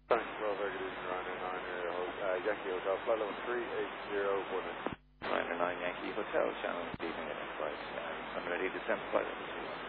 Thanks, well, very good evening, Ryanair 9 Yankee Hotel, flight level 38019. Ryanair 9 Yankee Hotel, Channel evening at Enterprise. I'm ready to send flight level 2.